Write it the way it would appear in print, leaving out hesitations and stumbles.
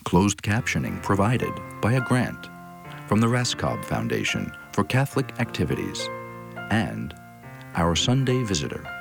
closed captioning provided by a grant from the Raskob Foundation for Catholic Activities, and our Sunday Visitor.